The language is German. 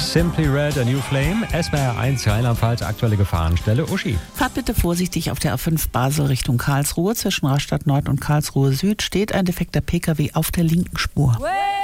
Simply Red, A New Flame. SWR 1 Rheinland-Pfalz, aktuelle Gefahrenstelle. Uschi. Fahrt bitte vorsichtig auf der A5 Basel Richtung Karlsruhe. Zwischen Rastatt Nord und Karlsruhe Süd steht ein defekter Pkw auf der linken Spur.